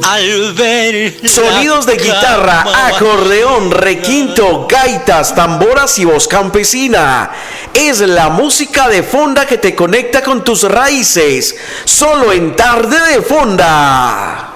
al ver Sonidos de guitarra, acordeón, requinto, gaitas, tamboras y voz campesina. Es la música de Fonda que te conecta con tus raíces. Solo en Tarde de Fonda.